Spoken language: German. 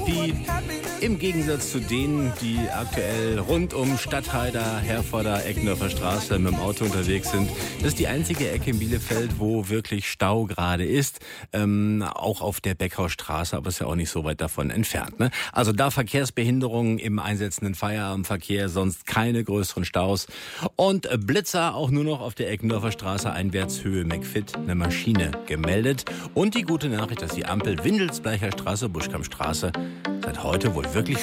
die im Gegensatz zu denen, die aktuell rund um Stadtheider, Herforder, Eckendorfer Straße mit dem Auto unterwegs sind, das ist die einzige Ecke in Bielefeld, wo wirklich Stau gerade ist. Auch auf der Beckhausstraße, aber ist ja auch nicht so weit davon entfernt. Ne? Also da Verkehrsbehinderungen im einsetzenden Feierabendverkehr, sonst keine größeren Staus. Und Blitzer auch nur noch auf der Eckendorfer Straße einwärts Höhe McFit, eine Maschine gemeldet. Und die gute Nachricht, dass die Ampel Windelsbleicher Straße, Buschkampstraße seit heute wohl wirklich